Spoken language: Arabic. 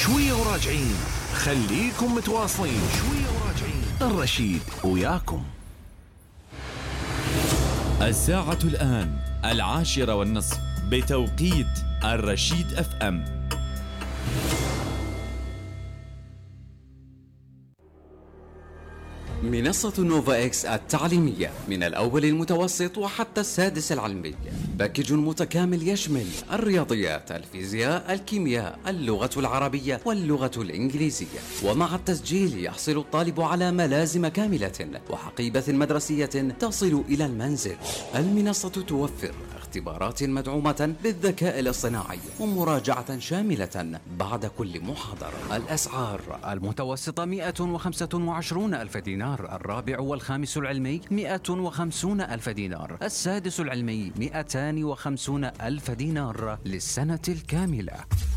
شوية وراجعين، خليكم متواصلين. شوية وراجعين، الرشيد وياكم. الساعة الآن 10:30 بتوقيت الرشيد FM. منصة نوفا إكس التعليمية من الأول المتوسط وحتى السادس العلمي، باكج متكامل يشمل الرياضيات، الفيزياء، الكيمياء، اللغة العربية واللغة الإنجليزية. ومع التسجيل يحصل الطالب على ملازم كاملة وحقيبة مدرسية تصل إلى المنزل. المنصة توفر اختبارات مدعومة بالذكاء الاصطناعي ومراجعة شاملة بعد كل محاضرة. الأسعار: المتوسطة 125,000 دينار، الرابع والخامس العلمي 150,000 دينار، السادس العلمي 250,000 دينار للسنة الكاملة.